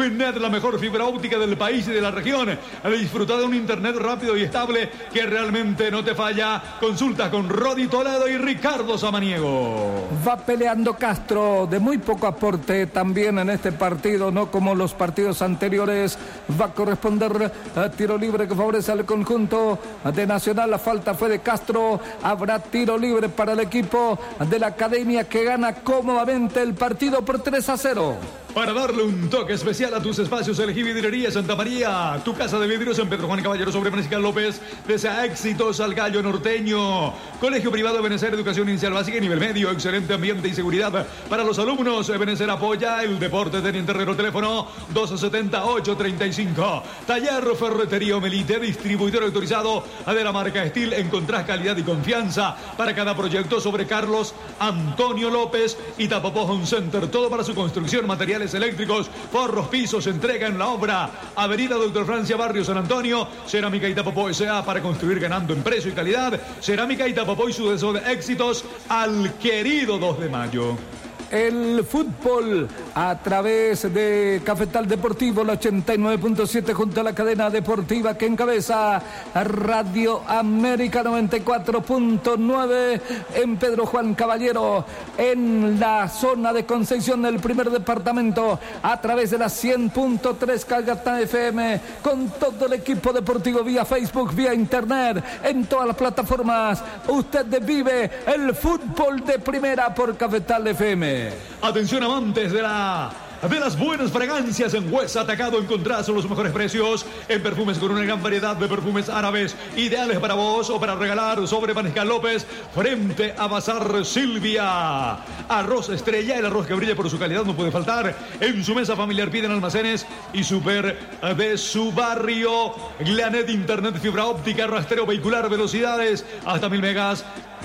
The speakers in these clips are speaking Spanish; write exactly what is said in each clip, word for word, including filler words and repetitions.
Finet, la mejor fibra óptica del país y de la región. Disfruta de un internet rápido y estable que realmente no te falla. Consulta con Rodi Toledo y Ricardo Samaniego. Va peleando Castro, de muy poco aporte también en este partido, no como los partidos anteriores. Va a corresponder a tiro libre que favorece al conjunto de Nacional. La falta fue de Castro. Habrá tiro libre para el equipo de la Academia, que gana cómodamente el partido por tres a cero. Para darle un toque especial a tus espacios, elegí Vidriería Santa María. Tu casa de vidrios en Pedro Juan Caballero sobre Mariscal López. Desea éxitos al gallo norteño. Colegio privado de Benecer, educación inicial básica y nivel medio. Excelente ambiente y seguridad para los alumnos. Benecer apoya el deporte. Teniente Herrero, teléfono dos setenta, ocho treinta y cinco. Taller Ferretería Omelite, distribuidor autorizado de la marca Steel. Encontrás calidad y confianza para cada proyecto. Sobre Carlos Antonio López y Tapopó Home Center. Todo para su construcción, materiales eléctricos, forros, pisos, entrega en la obra. Avenida Doctor Francia, Barrio San Antonio. Cerámica Itapopó S A para construir ganando en precio y calidad. Cerámica Itapopó y su deseo de éxitos al querido dos de mayo. El fútbol a través de Cafetal Deportivo, la ochenta y nueve punto siete, junto a la cadena deportiva que encabeza Radio América noventa y cuatro punto nueve en Pedro Juan Caballero, en la zona de Concepción del primer departamento, a través de la cien punto tres Calgata F M, con todo el equipo deportivo vía Facebook, vía internet, en todas las plataformas. Usted vive el fútbol de primera por Cafetal F M. Atención amantes de la de las buenas fragancias, en Huesa Atacado encontrás los mejores precios en perfumes con una gran variedad de perfumes árabes ideales para vos o para regalar. Sobre Mariscal López, frente a Bazar Silvia. Arroz Estrella, el arroz que brilla por su calidad, no puede faltar en su mesa familiar. Piden almacenes y super de su barrio. Glanet, internet, fibra óptica, rastreo vehicular, velocidades hasta mil megas.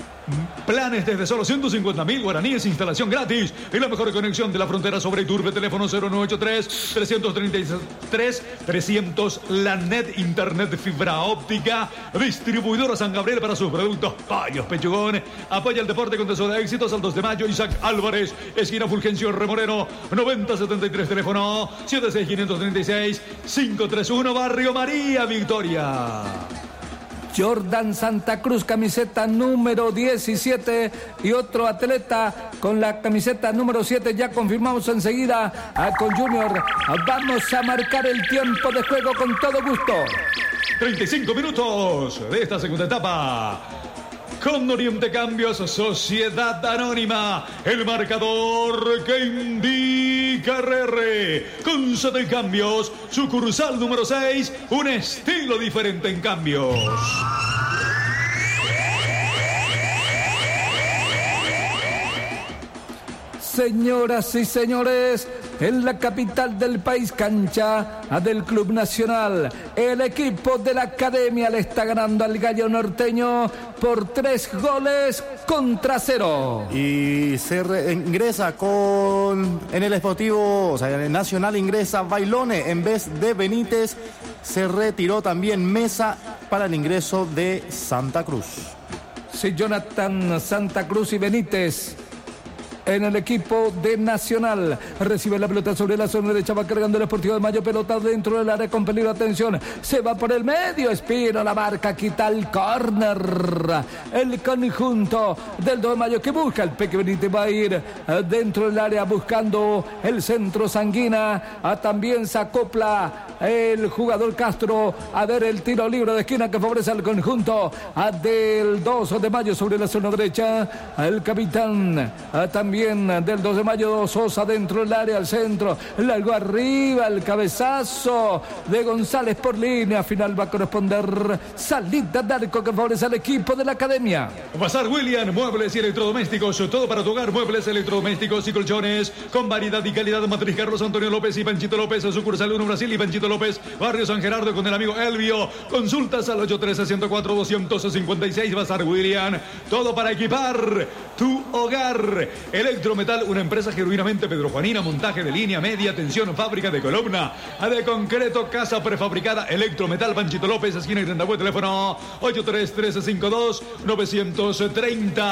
Planes desde solo ciento cincuenta mil guaraníes, instalación gratis y la mejor conexión de la frontera sobre Iturbe. Teléfono cero nueve ocho tres, tres tres tres, trescientos. La Net, internet fibra óptica. Distribuidora San Gabriel para sus productos Paños Pechugón. Apoya el deporte con deseo de éxitos al dos de mayo. Isaac Álvarez, esquina Fulgencio Remoreno, noventa setenta y tres. Teléfono siete seis, cinco tres seis, cinco tres uno. Barrio María Victoria. Jordan Santa Cruz, camiseta número diecisiete, y otro atleta con la camiseta número siete. Ya confirmamos enseguida a, con Junior. Vamos a marcar el tiempo de juego con todo gusto. treinta y cinco minutos de esta segunda etapa. Con Oriente Cambios, Sociedad Anónima, el marcador que indica R R. Con Sotel Cambios, sucursal número seis, un estilo diferente en cambios. Señoras y señores, en la capital del país, cancha del Club Nacional, el equipo de la Academia le está ganando al gallo norteño por tres goles contra cero. Y se re- ingresa con, en el Sportivo, o sea, en el Nacional ingresa Bailone en vez de Benítez. Se retiró también Mesa para el ingreso de Santa Cruz. Sí, Jonathan Santa Cruz y Benítez en el equipo de Nacional. Recibe la pelota sobre la zona derecha, va cargando el Sportivo de Mayo, pelota dentro del área con peligro, atención, se va por el medio, Espino la marca, quita el córner, el conjunto del dos de mayo que busca, el Peque Benítez va a ir dentro del área buscando el centro, Sanguina, a también se acopla el jugador Castro, a ver el tiro libre de esquina que favorece al conjunto del dos de mayo sobre la zona derecha, el capitán también del dos de mayo, Sosa dentro del área, al centro, largo arriba, el cabezazo de González por línea, final va a corresponder salida de arco que favorece al equipo de la Academia. Bazar William, muebles y electrodomésticos, todo para tu hogar, muebles, electrodomésticos y colchones, con variedad y calidad. Matriz Carlos Antonio López y Panchito López, sucursal uno Brasil y Panchito López, Barrio San Gerardo con el amigo Elvio. Consultas al ocho tres uno cero cuatro, dos cinco seis. Bazar William, todo para equipar tu hogar. Electrometal, una empresa genuinamente pedrojuanina, montaje de línea media, tensión, fábrica de columna, de concreto, casa prefabricada. Electrometal, Panchito López, esquina y Trendabue, teléfono ocho tres tres cinco dos nueve tres cero.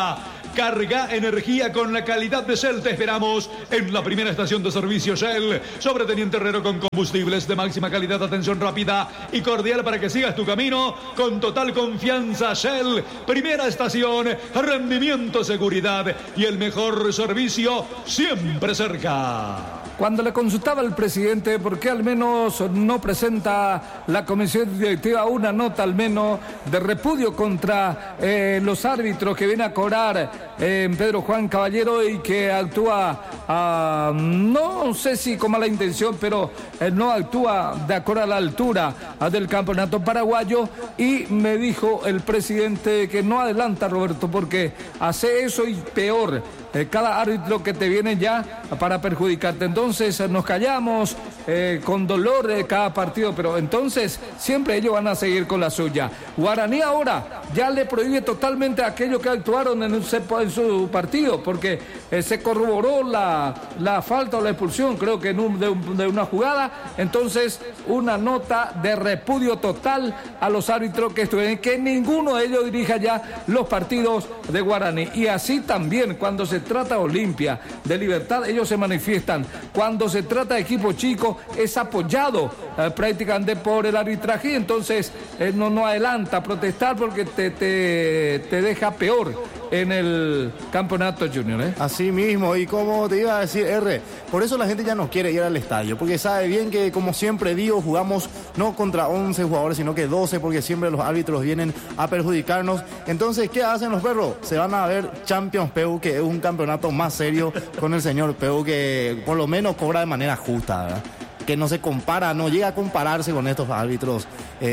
Carga energía con la calidad de Shell. Te esperamos en la primera estación de servicio Shell. Sobre Teniente Herrero con combustibles de máxima calidad, atención rápida y cordial para que sigas tu camino con total confianza. Shell, primera estación, rendimiento, seguridad y el mejor servicio siempre cerca. Cuando le consultaba al presidente por qué al menos no presenta la comisión directiva una nota al menos de repudio contra eh, los árbitros que viene a cobrar eh, Pedro Juan Caballero y que actúa, uh, no sé si con mala intención, pero eh, no actúa de acuerdo a la altura uh, del campeonato paraguayo, y me dijo el presidente que no adelanta, Roberto, porque hace eso y peor. Eh, cada árbitro que te viene ya para perjudicarte. Entonces eh, nos callamos eh, con dolor de eh, cada partido, pero entonces siempre ellos van a seguir con la suya. Guaraní ahora ya le prohíbe totalmente a aquellos que actuaron en, un, en su partido, porque eh, se corroboró la, la falta o la expulsión, creo que en un, de, un, de una jugada. Entonces una nota de repudio total a los árbitros que estuvieron, que ninguno de ellos dirija ya los partidos de Guaraní. Y así también cuando se trata de Olimpia, de Libertad, ellos se manifiestan. Cuando se trata de equipo chico, es apoyado eh, prácticamente por el arbitraje, y entonces eh, no, no adelanta a protestar porque te, te, te deja peor en el campeonato junior, ¿eh? Así mismo, y como te iba a decir, R, por eso la gente ya no quiere ir al estadio, porque sabe bien que, como siempre digo, jugamos no contra once jugadores, sino que doce, porque siempre los árbitros vienen a perjudicarnos. Entonces, ¿qué hacen los perros? Se van a ver Champions P U, que es un campeonato más serio, con el señor P U, que por lo menos cobra de manera justa, ¿verdad? Que no se compara, no llega a compararse con estos árbitros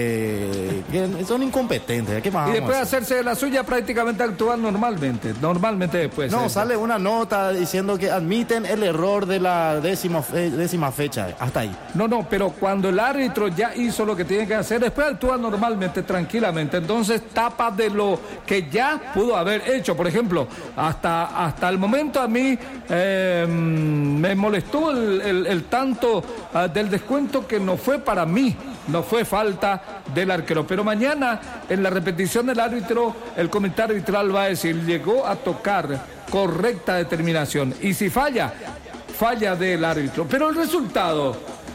eh, que son incompetentes. ¿Qué más? Y después de hacerse de la suya, prácticamente actúan normalmente, normalmente después. No, ¿eh? Sale una nota diciendo que admiten el error de la décima, fe, décima fecha, hasta ahí. No, no, pero cuando el árbitro ya hizo lo que tiene que hacer, después actúa normalmente, tranquilamente. Entonces tapa de lo que ya pudo haber hecho. Por ejemplo, hasta, hasta el momento a mí eh, me molestó el, el, el tanto uh, del descuento que no fue para mí, no fue falta del arquero. Pero mañana, en la repetición del árbitro, el comité arbitral va a decir, llegó a tocar correcta determinación. Y si falla, falla del árbitro. Pero el resultado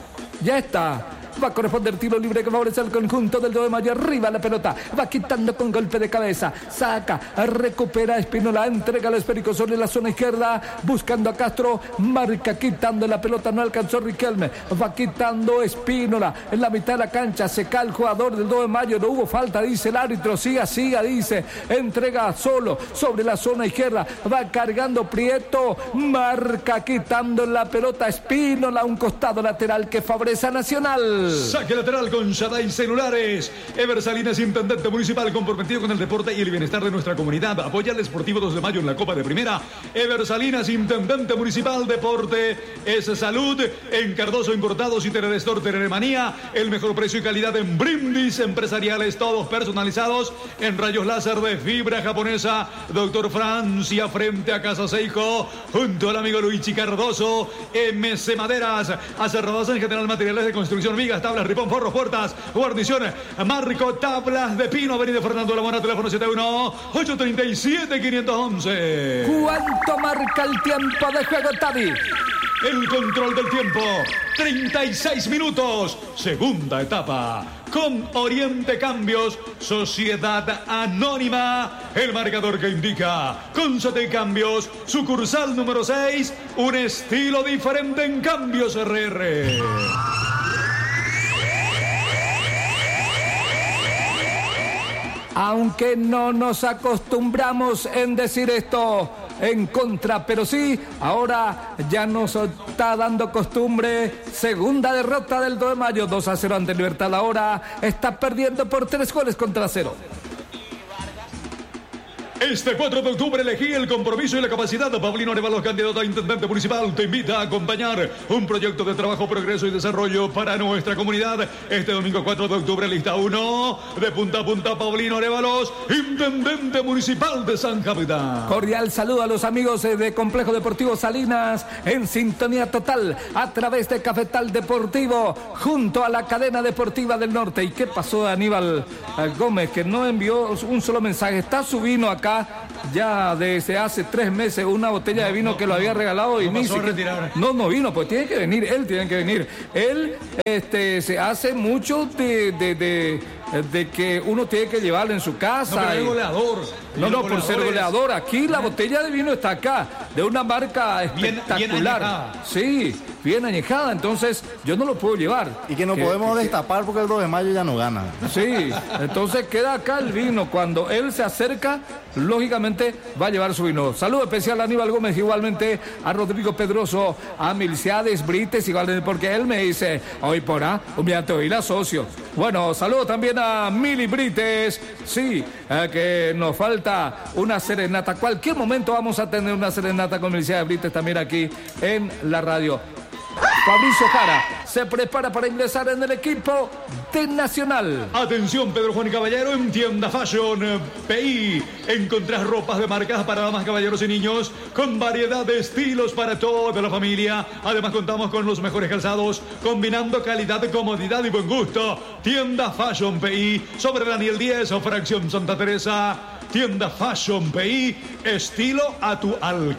ya está. Va a corresponder tiro libre que favorece al conjunto del dos de mayo. Arriba la pelota, va quitando con golpe de cabeza, saca, recupera Espínola, entrega el esférico sobre la zona izquierda, buscando a Castro, marca quitando la pelota, no alcanzó Riquelme, va quitando Espínola en la mitad de la cancha, se cae el jugador del dos de mayo, no hubo falta, dice el árbitro, siga, siga, dice, entrega solo sobre la zona izquierda, va cargando Prieto, marca quitando la pelota Espínola, un costado lateral que favorece a Nacional. Saque lateral con Shaday Celulares. Ever Salinas, intendente municipal comprometido con el deporte y el bienestar de nuestra comunidad. Apoya al Sportivo dos de mayo en la Copa de Primera. Ever Salinas, intendente municipal, deporte es salud. En Cardoso Importados y Teredestor Teremanía, el mejor precio y calidad en brindis empresariales, todos personalizados en rayos láser de fibra japonesa. Doctor Francia, frente a Casa Seiko, junto al amigo Luigi Cardoso. M C Maderas, aserradas en general, materiales de construcción, vigas, tablas, ripón, forros, puertas, guarniciones, Marco, tablas de pino, avenida Fernando La Mona, teléfono siete uno ocho tres siete cinco uno uno. ¿Cuánto marca el tiempo de juego, Tavi? El control del tiempo, treinta y seis minutos, segunda etapa. Con Oriente Cambios, Sociedad Anónima, el marcador que indica Consate Cambios, sucursal número seis, un estilo diferente en cambios R R. Aunque no nos acostumbramos en decir esto en contra, pero sí, ahora ya nos está dando costumbre. Segunda derrota del dos de mayo, dos a cero ante Libertad. Ahora está perdiendo por tres goles contra cero. Este cuatro de octubre elegí el compromiso y la capacidad de Paulino Arévalos, candidato a intendente municipal. Te invita a acompañar un proyecto de trabajo, progreso y desarrollo para nuestra comunidad. Este domingo cuatro de octubre, lista uno, de punta a punta, Paulino Arévalos, intendente municipal de San Capitán. Cordial saludo a los amigos de Complejo Deportivo Salinas, en sintonía total a través de Cafetal Deportivo, junto a la cadena deportiva del norte. ¿Y qué pasó de Aníbal Gómez, que no envió un solo mensaje? Está subiendo acá ya desde hace tres meses una botella de vino no, que lo había regalado no, y ni siquiera... No, no vino, pues tiene que venir, él tiene que venir. Él este, se hace mucho de... de, de de que uno tiene que llevarlo en su casa. No, pero y... es goleador. No, no, por ser goleador. Aquí la botella de vino está acá, de una marca espectacular. Bien, bien añejada. Sí, bien añejada, entonces yo no lo puedo llevar. Y que no que, podemos que, destapar porque el dos de mayo ya no gana. Sí, entonces queda acá el vino. Cuando él se acerca, lógicamente va a llevar su vino. Saludo especial a Aníbal Gómez, igualmente a Rodrigo Pedroso, a Milciades Brites, igualmente, porque él me dice, hoy por ahí, un día te oí la socio. Bueno, saludo también a Mili Brites, sí, eh, que nos falta una serenata. Cualquier momento vamos a tener una serenata con Milciades Brites también aquí en la radio. Fabricio Jara se prepara para ingresar en el equipo de Nacional. Atención, Pedro Juan y Caballero, en Tienda Fashion P I encontrás ropas de marcas para damas, caballeros y niños con variedad de estilos para toda la familia. Además contamos con los mejores calzados, combinando calidad, comodidad y buen gusto. Tienda Fashion P I, sobre Daniel diez, fracción Santa Teresa. Tienda Fashion P I, estilo a tu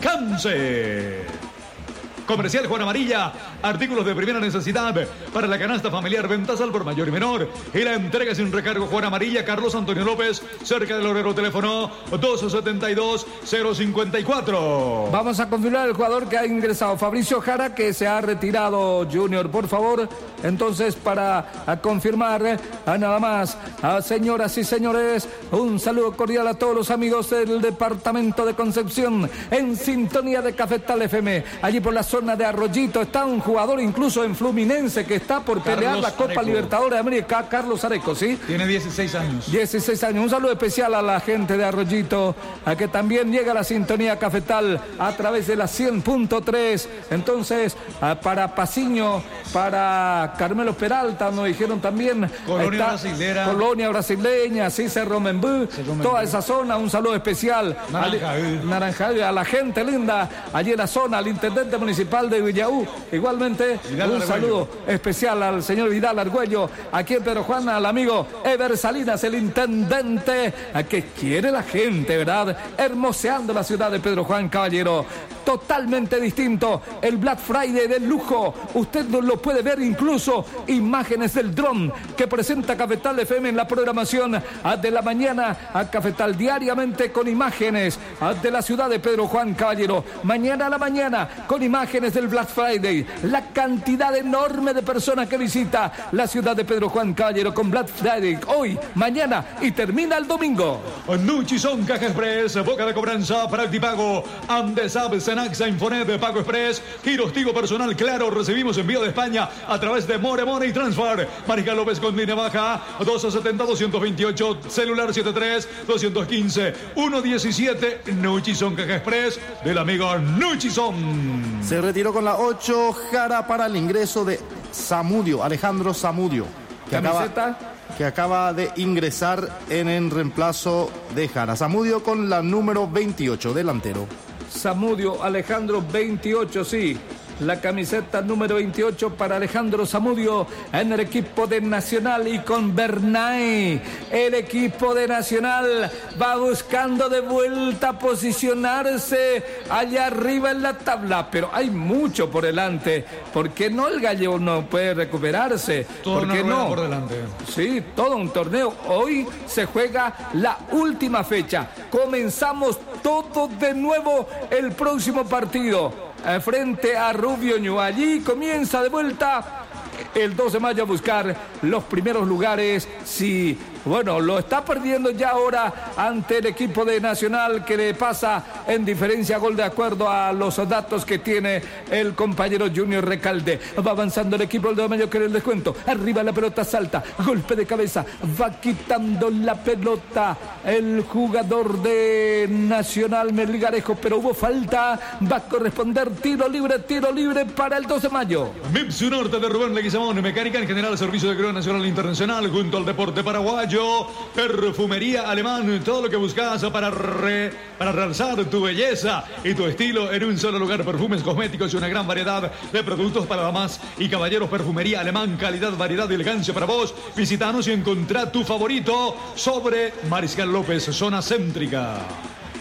alcance. Comercial Juan Amarilla, artículos de primera necesidad para la canasta familiar, ventas al por mayor y menor. Y la entrega sin recargo Juan Amarilla, Carlos Antonio López, cerca del Obrero, teléfono dos setenta y dos cero cincuenta y cuatro. Vamos a confirmar el jugador que ha ingresado, Fabricio Jara, que se ha retirado, Junior, por favor. Entonces, para a confirmar, a nada más, a señoras y señores, un saludo cordial a todos los amigos del departamento de Concepción, en sintonía de Cafetal F M, allí por la zona de Arroyito. Está un jugador incluso en Fluminense que está por pelear Carlos la Copa Areco. Libertadores de América, Carlos Areco, ¿sí? Tiene dieciséis años. dieciséis años. Un saludo especial a la gente de Arroyito, a que también llega a la sintonía Cafetal a través de la cien punto tres. Entonces, para Pasiño, para Carmelo Peralta, nos dijeron también. Colonia Brasilera. Colonia Brasileña, sí, Cerro Membú, toda esa zona. Un saludo especial. Naranjaville. Naranjaville, a la gente linda, allí en la zona, al intendente municipal de Villaú. Igualmente, Vidal un Argüello. Saludo especial al señor Vidal Argüello, aquí en Pedro Juan, al amigo Ever Salinas, el intendente, a que quiere la gente, ¿verdad? Hermoseando la ciudad de Pedro Juan, caballero. Totalmente distinto, el Black Friday del lujo. Usted lo puede ver, incluso imágenes del dron que presenta Cafetal F M en la programación de la mañana a Cafetal, diariamente con imágenes de la ciudad de Pedro Juan, caballero. Mañana a la mañana con imágenes del Black Friday, la cantidad enorme de personas que visita la ciudad de Pedro Juan, caballero, con Black Friday hoy, mañana y termina el domingo. Nuchison Caja Express, boca de cobranza, Practipago, Andesab, Senaxa, Infonet, Pago Express, Giros Tigo Personal, claro, recibimos envío de España a través de More Money Transfer. Mariscal López con línea baja, dos setenta, doscientos veintiocho, celular setenta y tres, doscientos quince, ciento diecisiete, Nuchison Caja Express, del amigo Nuchison. Se retiró con la ocho Jara para el ingreso de Zamudio, Alejandro Zamudio, que acaba, que acaba de ingresar en el reemplazo de Jara. Zamudio con la número veintiocho, delantero. Zamudio, Alejandro, veintiocho, sí. La camiseta número veintiocho para Alejandro Zamudio en el equipo de Nacional, y con Bernay. El equipo de Nacional va buscando de vuelta posicionarse allá arriba en la tabla, pero hay mucho por delante. ¿Por qué no el Gallego no puede recuperarse? ¿Por qué no? Por delante. Sí, todo un torneo. Hoy se juega la última fecha. Comenzamos todo de nuevo el próximo partido frente a Rubio Ñu. Allí comienza de vuelta el dos de mayo a buscar los primeros lugares. Si, bueno, lo está perdiendo ya ahora ante el equipo de Nacional, que le pasa en diferencia gol de acuerdo a los datos que tiene el compañero Junior Recalde. Va avanzando el equipo del dos de mayo, que el descuento. Arriba la pelota, salta, golpe de cabeza, va quitando la pelota el jugador de Nacional, Melgarejo, pero hubo falta. Va a corresponder tiro libre, tiro libre para el dos de mayo. Mipsu Norte de Rubén Leguizamón, mecánica en general, servicio de grúa nacional e internacional, junto al deporte paraguayo. Perfumería Alemán, todo lo que buscas para, re, para realzar tu belleza y tu estilo en un solo lugar. Perfumes, cosméticos y una gran variedad de productos para damas y caballeros. Perfumería Alemán, calidad, variedad y elegancia para vos. Visítanos y encontrá tu favorito sobre Mariscal López, zona céntrica.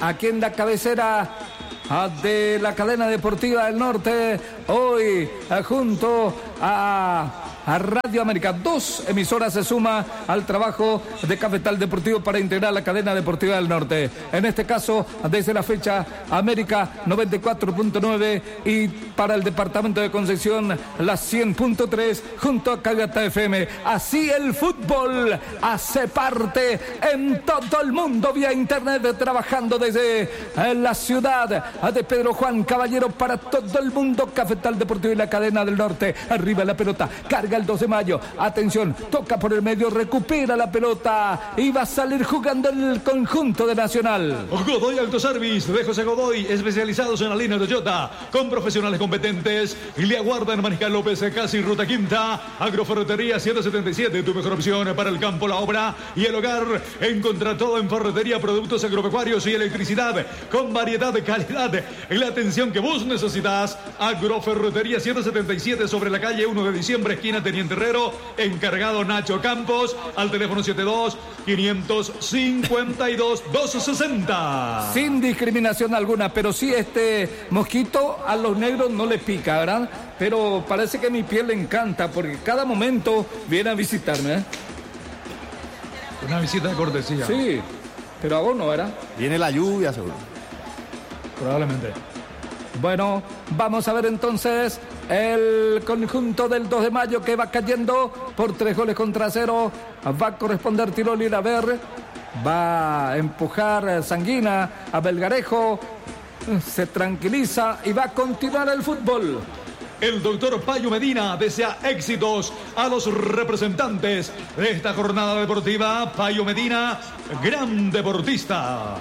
aquí en la cabecera de la cadena deportiva del norte, hoy junto a... a Radio América. Dos emisoras se suma al trabajo de Cafetal Deportivo para integrar la cadena deportiva del norte. En este caso, desde la fecha, América noventa y cuatro punto nueve y para el departamento de Concepción, la cien punto tres junto a Cagata F M. Así el fútbol hace parte en todo el mundo vía internet, trabajando desde la ciudad de Pedro Juan Caballero para todo el mundo. Cafetal Deportivo y la cadena del norte. Arriba la pelota, carga el dos de mayo, atención, toca por el medio, recupera la pelota y va a salir jugando el conjunto de Nacional. Godoy Autoservice de José Godoy, especializados en la línea Toyota, con profesionales competentes y le aguardan Mariscal López, casi Ruta Quinta. Agroferretería ciento setenta y siete, tu mejor opción para el campo, la obra y el hogar. Encontra todo en ferretería, productos agropecuarios y electricidad con variedad de calidad y la atención que vos necesitas. Agroferretería ciento setenta y siete sobre la calle uno de diciembre, esquina Teniente Herrero, encargado Nacho Campos, al teléfono setenta y dos, quinientos cincuenta y dos, doscientos sesenta. Sin discriminación alguna, pero sí este mosquito a los negros no le pica, ¿verdad? Pero parece que mi piel le encanta porque cada momento viene a visitarme, ¿eh? Una visita de cortesía. Sí, pero a vos no, ¿verdad? Viene la lluvia, seguro. Probablemente. Bueno, vamos a ver entonces el conjunto del dos de mayo que va cayendo por tres goles contra cero. Va a corresponder tiro libre a ver. Va a empujar Sanguina a Belgarejo. Se tranquiliza y va a continuar el fútbol. El doctor Payo Medina desea éxitos a los representantes de esta jornada deportiva. Payo Medina, gran deportista.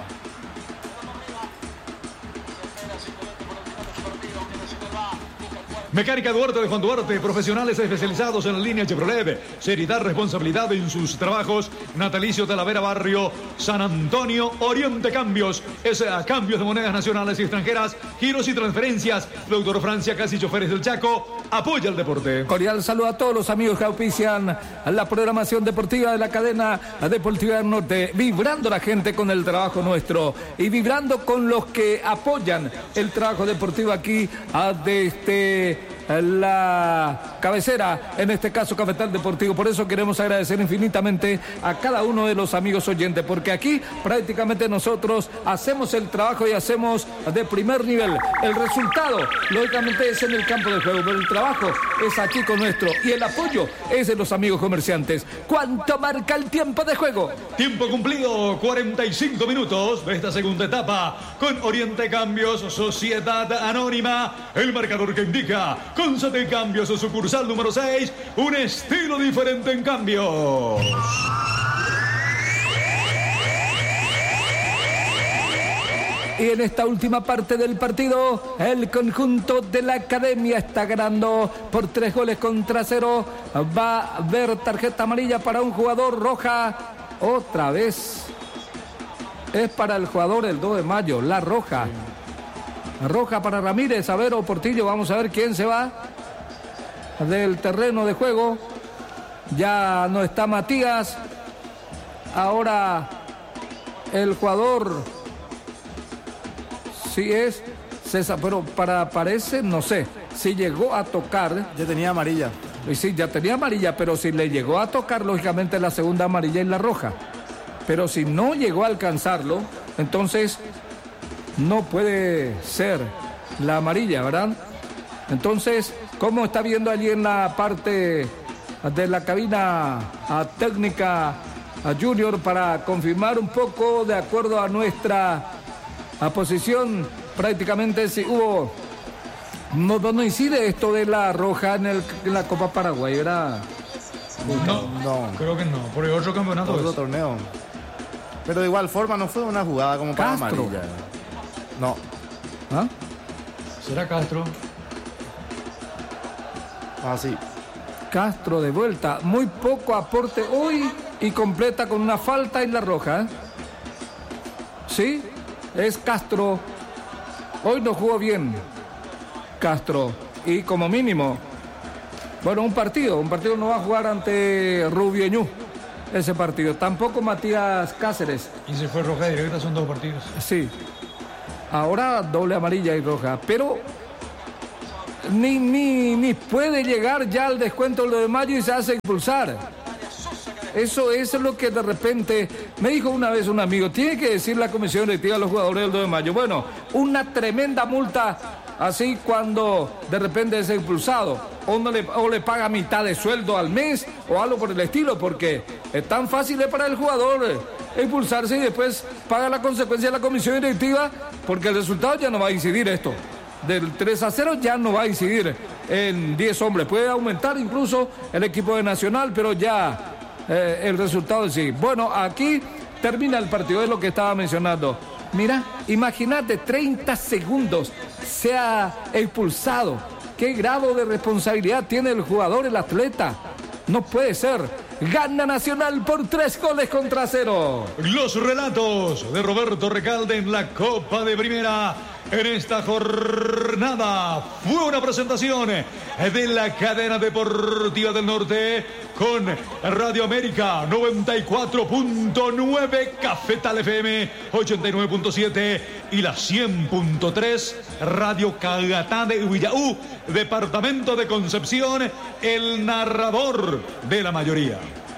Mecánica Duarte de Juan Duarte, profesionales especializados en la línea Chevrolet. Seriedad, responsabilidad en sus trabajos. Natalicio Talavera, barrio San Antonio. Oriente Cambios, es a cambios de monedas nacionales y extranjeras, giros y transferencias. Doctor Francia, casi choferes del Chaco. Apoya el deporte. Cordial saludo a todos los amigos que auspician la programación deportiva de la cadena deportiva del norte. Vibrando la gente con el trabajo nuestro y vibrando con los que apoyan el trabajo deportivo aquí desde la cabecera, en este caso Cafetal Deportivo. Por eso queremos agradecer infinitamente a cada uno de los amigos oyentes, porque aquí prácticamente nosotros hacemos el trabajo y hacemos de primer nivel. El resultado, lógicamente, es en el campo de juego, pero el trabajo es aquí con nuestro y el apoyo es de los amigos comerciantes. ¿Cuánto marca el tiempo de juego? Tiempo cumplido, cuarenta y cinco minutos de esta segunda etapa con Oriente Cambios, Sociedad Anónima. El marcador que indica Consate Cambios, sucursal número seis, un estilo diferente en cambios. Y en esta última parte del partido, el conjunto de la academia está ganando por tres goles contra cero. Va a haber tarjeta amarilla para un jugador, roja otra vez. Es para el jugador el dos de mayo, la roja. Roja para Ramírez, a ver, o Portillo, vamos a ver quién se va del terreno de juego. Ya no está Matías. Ahora el jugador, sí es César, pero para parece, no sé, si llegó a tocar. Ya tenía amarilla. Y sí, ya tenía amarilla, pero si le llegó a tocar, lógicamente la segunda amarilla y la roja. Pero si no llegó a alcanzarlo, entonces no puede ser la amarilla, ¿verdad? Entonces, ¿cómo está viendo allí en la parte de la cabina a técnica a Junior para confirmar un poco de acuerdo a nuestra a posición? Prácticamente si hubo, no, no incide esto de la roja en, el, en la Copa Paraguay, ¿verdad? No, no, creo que no, por el otro campeonato. Otro es. torneo. Pero de igual forma no fue una jugada como para Castro. amarilla. No. ¿Ah? ¿Será Castro? Ah, sí. Castro de vuelta, muy poco aporte hoy y completa con una falta y la roja. ¿eh? Sí, es Castro. Hoy no jugó bien Castro y como mínimo, bueno, un partido, un partido no va a jugar ante Rubio Ñu. ese partido. Tampoco Matías Cáceres. Y se fue roja directa, son dos partidos. Sí. Ahora doble amarilla y roja. Pero ni, ni, ni puede llegar ya al descuento de mayo y se hace expulsar. Eso, eso es lo que de repente me dijo una vez un amigo. Tiene que decir la comisión directiva a los jugadores del dos de mayo. Bueno, una tremenda multa así cuando de repente es expulsado. O, no le, o le paga mitad de sueldo al mes o algo por el estilo. Porque es tan fácil para el jugador expulsarse y después paga la consecuencia de la comisión directiva. Porque el resultado ya no va a incidir esto. Del tres a cero ya no va a incidir en diez hombres. Puede aumentar incluso el equipo de Nacional, pero ya... Eh, el resultado sí. Bueno, aquí termina el partido, es lo que estaba mencionando. Mira, imagínate, treinta segundos se ha expulsado. ¿Qué grado de responsabilidad tiene el jugador, el atleta? No puede ser. Gana Nacional por tres goles contra cero. Los relatos de Roberto Recalde en la Copa de Primera. En esta jornada fue una presentación de la cadena deportiva del norte con Radio América noventa y cuatro punto nueve, Cafetal F M ochenta y nueve punto siete y la cien punto tres Radio Cagatá de Huillaú, departamento de Concepción, el narrador de la mayoría.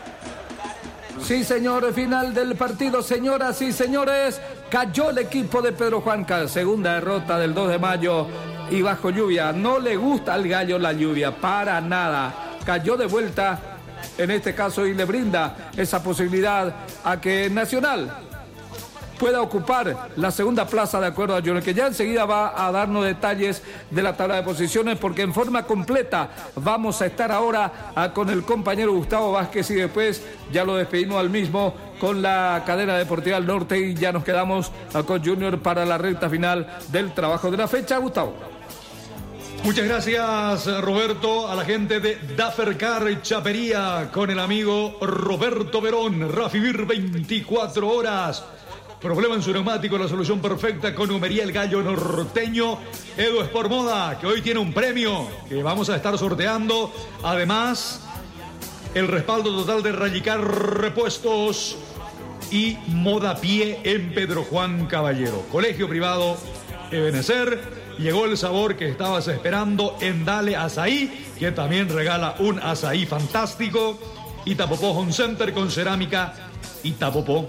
Sí, señor, final del partido, señoras y señores. Cayó el equipo de Pedro Juanca, segunda derrota del dos de mayo y bajo lluvia. No le gusta al gallo la lluvia, para nada. Cayó de vuelta, en este caso, y le brinda esa posibilidad a que Nacional pueda ocupar la segunda plaza, de acuerdo a Junior, que ya enseguida va a darnos detalles de la tabla de posiciones, porque en forma completa vamos a estar ahora a, con el compañero Gustavo Vázquez, y después ya lo despedimos al mismo con la cadena deportiva del norte, y ya nos quedamos con Junior para la recta final del trabajo de la fecha. Gustavo. Muchas gracias, Roberto. A la gente de Dafercar Chapería con el amigo Roberto Verón. Rafibir veinticuatro horas. Problema en su neumático, la solución perfecta con Humería El Gallo Norteño. Edu Sport Moda, que hoy tiene un premio que vamos a estar sorteando. Además, el respaldo total de Rallicar Repuestos y Moda Pie en Pedro Juan Caballero. Colegio privado Ebenecer. Llegó el sabor que estabas esperando en Dale Azaí, que también regala un azaí fantástico. Itapopó Home Center con cerámica Itapopó.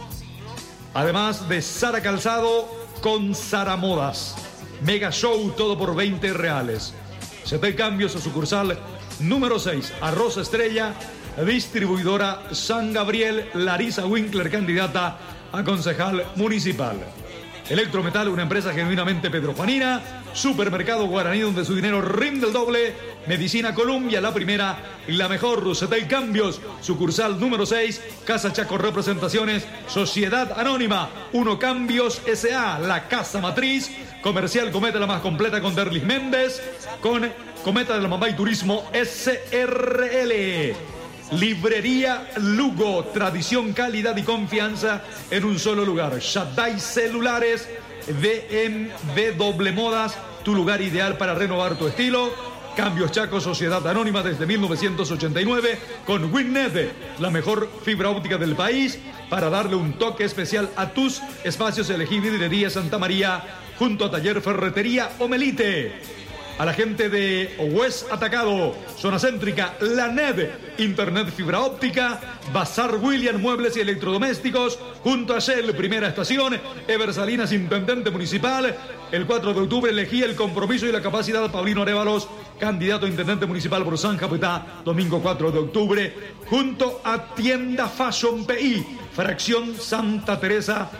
Además de Sara Calzado con Sara Modas. Mega Show, todo por veinte reales. C T Cambios, sucursal número seis. Arroz Estrella, distribuidora San Gabriel. Larisa Winkler, candidata a concejal municipal. Electrometal, una empresa genuinamente pedrojuanina. Supermercado Guaraní, donde su dinero rinde el doble. Medicina Columbia, la primera y la mejor. C T Cambios, sucursal número seis. Casa Chaco Representaciones. Sociedad Anónima, Uno Cambios S A, la casa matriz. Comercial Cometa, la más completa, con Derlis Méndez. Con Cometa de la Mambay Turismo S R L. Librería Lugo, tradición, calidad y confianza en un solo lugar. Shaddai Celulares, D M W Modas, tu lugar ideal para renovar tu estilo. Cambios Chaco, Sociedad Anónima desde mil novecientos ochenta y nueve, con Winnet, la mejor fibra óptica del país, para darle un toque especial a tus espacios. Elegí Vidrería Santa María, junto a Taller Ferretería Omelite. A la gente de West Atacado, Zona Céntrica, La N E D, Internet Fibra Óptica, Bazar William, Muebles y Electrodomésticos, junto a Shell, Primera Estación, Ever Salinas, Intendente Municipal. El cuatro de octubre elegí el compromiso y la capacidad. Paulino Arévalos, candidato a Intendente Municipal por San Japetá, domingo cuatro de octubre, junto a Tienda Fashion P I, Fracción Santa Teresa,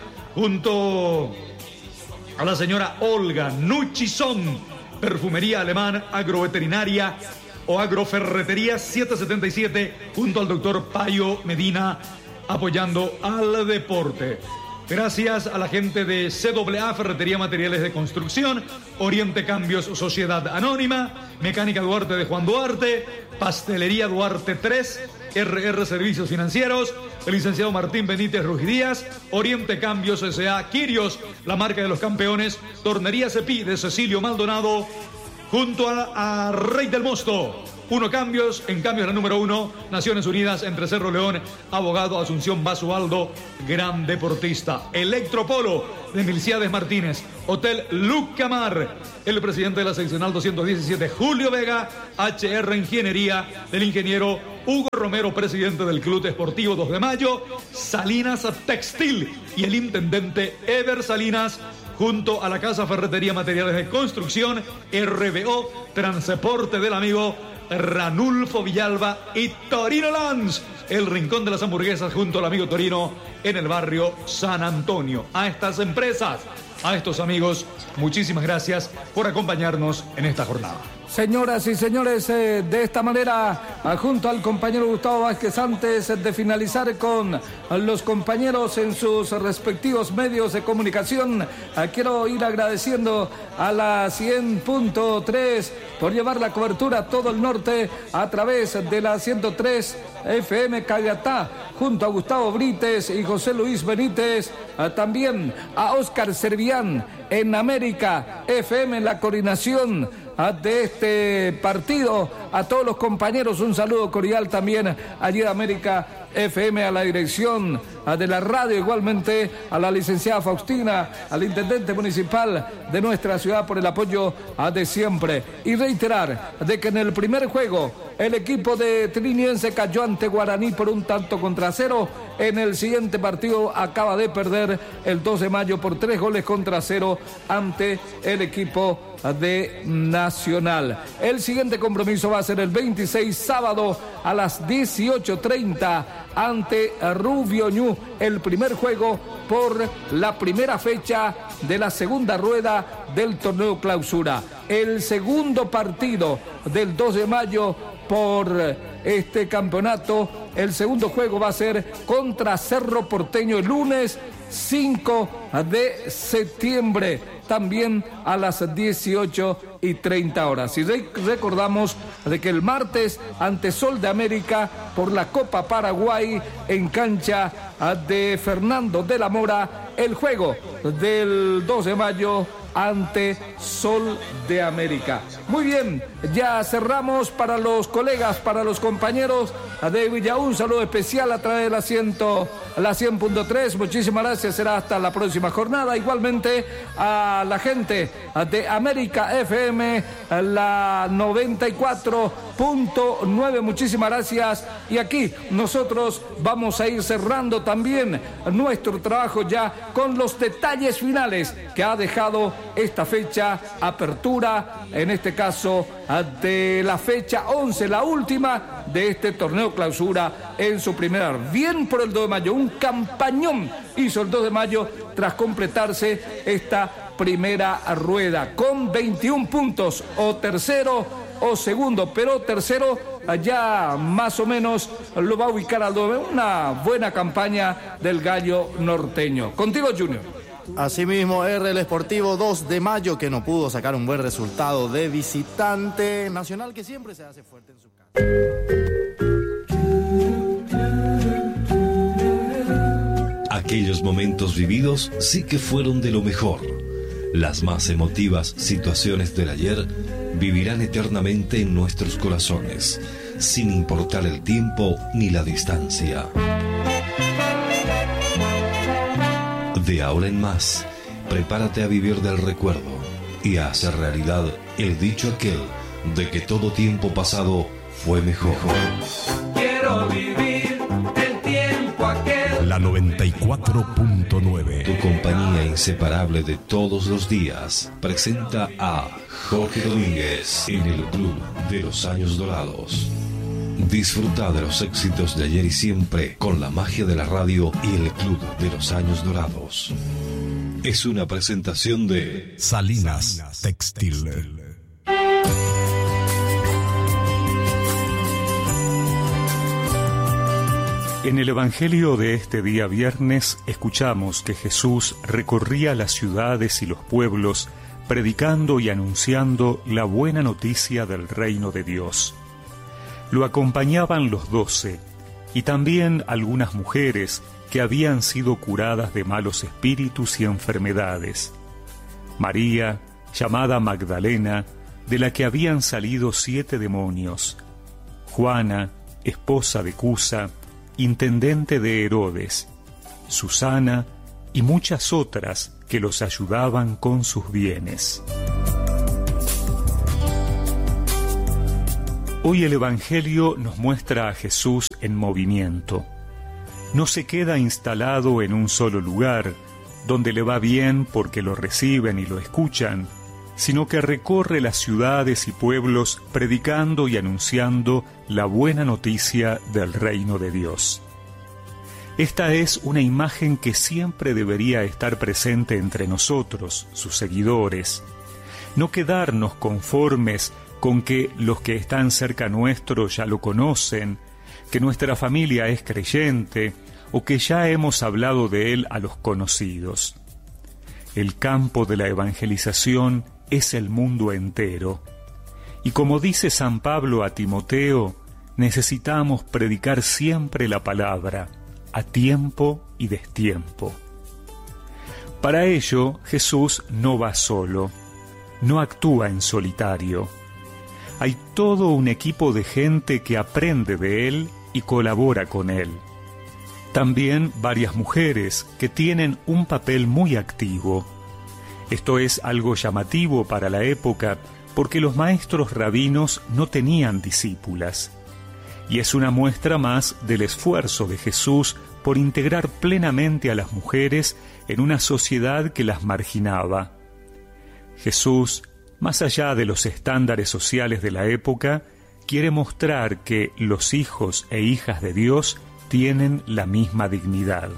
junto a la señora Olga Nuchison. Perfumería Alemán, Agroveterinaria o Agroferretería siete setenta y siete, junto al doctor Payo Medina, apoyando al deporte. Gracias a la gente de C A A, Ferretería Materiales de Construcción, Oriente Cambios, Sociedad Anónima, Mecánica Duarte de Juan Duarte, Pastelería Duarte tres, R R Servicios Financieros, el licenciado Martín Benítez Rugidías, Oriente Cambios S A, Quirios, la marca de los campeones, Tornería Cepí de Cecilio Maldonado, junto a, a Rey del Mosto, Uno cambios, en cambio la número uno, Naciones Unidas entre Cerro León, abogado Asunción Basualdo, gran deportista. Electropolo de Milciades Martínez, Hotel Lucamar, el presidente de la seccional doscientos diecisiete, Julio Vega, H R Ingeniería, del ingeniero Hugo Romero, presidente del Club Esportivo dos de mayo, Salinas Textil y el intendente Ever Salinas, junto a la Casa Ferretería Materiales de Construcción, R B O, Transporte del amigo Ranulfo Villalba y Torino Lance, el rincón de las hamburguesas junto al amigo Torino en el barrio San Antonio. A estas empresas, a estos amigos, muchísimas gracias por acompañarnos en esta jornada. Señoras y señores, eh, de esta manera, junto al compañero Gustavo Vázquez, antes de finalizar con los compañeros en sus respectivos medios de comunicación, eh, quiero ir agradeciendo a la cien punto tres por llevar la cobertura a todo el norte a través de la ciento tres F M Cagatá, junto a Gustavo Brites y José Luis Benítez, eh, también a Oscar Servián en América F M, en la coordinación de este partido, a todos los compañeros un saludo cordial también allí de América F M, a la dirección de la radio, igualmente a la licenciada Faustina, al intendente municipal de nuestra ciudad por el apoyo de siempre, y reiterar de que en el primer juego el equipo de Triniense cayó ante Guaraní por un tanto contra cero. En el siguiente partido acaba de perder el dos de mayo por tres goles contra cero ante el equipo de Nacional. El siguiente compromiso va a ser el veintiséis, sábado a las dieciocho treinta ante Rubio Ñu, el primer juego por la primera fecha de la segunda rueda del torneo clausura. El segundo partido del dos de mayo por este campeonato, el segundo juego va a ser contra Cerro Porteño el lunes cinco de septiembre, también a las dieciocho y treinta horas. Y recordamos de que el martes ante Sol de América por la Copa Paraguay en cancha de Fernando de la Mora, el juego del dos de mayo ante Sol de América. Muy bien, ya cerramos. Para los colegas, para los compañeros de Villaú, un saludo especial a través de la, cien, la cien punto tres. Muchísimas gracias, será hasta la próxima jornada. Igualmente a la gente de América F M, la noventa y cuatro punto nueve, muchísimas gracias. Y aquí nosotros vamos a ir cerrando también nuestro trabajo ya con los detalles finales que ha dejado esta fecha apertura, en este caso de la fecha once, la última de este torneo clausura en su primera. Bien por el dos de mayo, un campañón hizo el dos de mayo tras completarse esta primera rueda con veintiún puntos, o tercero o segundo, pero tercero ya más o menos lo va a ubicar al dos. Una buena campaña del gallo norteño. Contigo, Junior. Asimismo, R, el Esportivo dos de mayo, que no pudo sacar un buen resultado de visitante. Nacional, que siempre se hace fuerte en su casa. Aquellos momentos vividos sí que fueron de lo mejor. Las más emotivas situaciones del ayer vivirán eternamente en nuestros corazones, sin importar el tiempo ni la distancia. De ahora en más, prepárate a vivir del recuerdo y a hacer realidad el dicho aquel de que todo tiempo pasado fue mejor. Quiero vivir el tiempo aquel. La noventa y cuatro punto nueve, tu compañía inseparable de todos los días, presenta a Jorge Domínguez en el Club de los Años Dorados. Disfruta de los éxitos de ayer y siempre con la magia de la radio y el Club de los Años Dorados. Es una presentación de Salinas Textil. En el Evangelio de este día viernes escuchamos que Jesús recorría las ciudades y los pueblos predicando y anunciando la buena noticia del reino de Dios. Lo acompañaban los doce y también algunas mujeres que habían sido curadas de malos espíritus y enfermedades. María, llamada Magdalena, de la que habían salido siete demonios, Juana, esposa de Cusa, intendente de Herodes, Susana y muchas otras que los ayudaban con sus bienes. Hoy el Evangelio nos muestra a Jesús en movimiento. No se queda instalado en un solo lugar, donde le va bien porque lo reciben y lo escuchan, sino que recorre las ciudades y pueblos predicando y anunciando la buena noticia del reino de Dios. Esta es una imagen que siempre debería estar presente entre nosotros, sus seguidores. No quedarnos conformes con que los que están cerca nuestro ya lo conocen, que nuestra familia es creyente o que ya hemos hablado de él a los conocidos. El campo de la evangelización es el mundo entero. Y como dice San Pablo a Timoteo, necesitamos predicar siempre la palabra, a tiempo y destiempo. Para ello, Jesús no va solo, no actúa en solitario. Hay todo un equipo de gente que aprende de él y colabora con él. También varias mujeres que tienen un papel muy activo. Esto es algo llamativo para la época porque los maestros rabinos no tenían discípulas. Y es una muestra más del esfuerzo de Jesús por integrar plenamente a las mujeres en una sociedad que las marginaba. Jesús, más allá de los estándares sociales de la época, quiere mostrar que los hijos e hijas de Dios tienen la misma dignidad.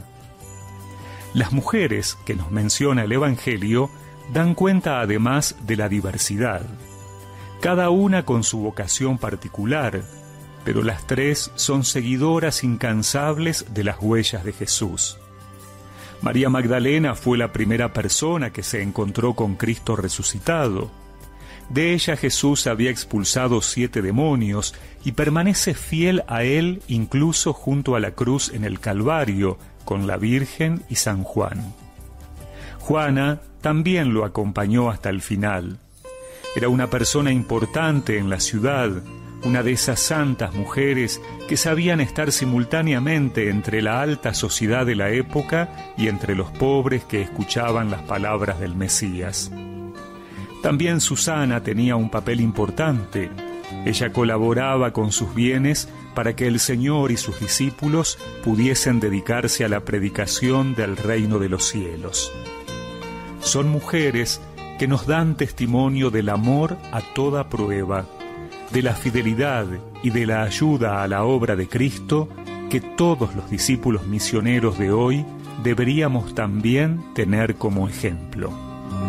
Las mujeres que nos menciona el Evangelio dan cuenta además de la diversidad, cada una con su vocación particular, pero las tres son seguidoras incansables de las huellas de Jesús. María Magdalena fue la primera persona que se encontró con Cristo resucitado. De ella Jesús había expulsado siete demonios y permanece fiel a él incluso junto a la cruz en el Calvario, con la Virgen y San Juan. Juana también lo acompañó hasta el final. Era una persona importante en la ciudad, una de esas santas mujeres que sabían estar simultáneamente entre la alta sociedad de la época y entre los pobres que escuchaban las palabras del Mesías. También Susana tenía un papel importante. Ella colaboraba con sus bienes para que el Señor y sus discípulos pudiesen dedicarse a la predicación del reino de los cielos. Son mujeres que nos dan testimonio del amor a toda prueba, de la fidelidad y de la ayuda a la obra de Cristo que todos los discípulos misioneros de hoy deberíamos también tener como ejemplo.